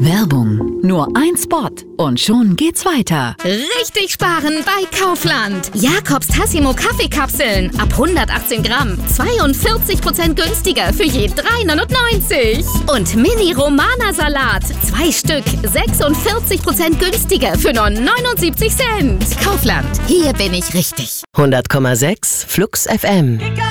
Werbung. Nur ein Spot und schon geht's weiter. Richtig sparen bei Kaufland. Jakobs Tassimo Kaffeekapseln ab 118 Gramm. 42% günstiger für je 3,99. Und Mini Romana Salat. 2 Stück. 46% günstiger für nur 79 Cent. Kaufland. Hier bin ich richtig. 100,6 Flux FM.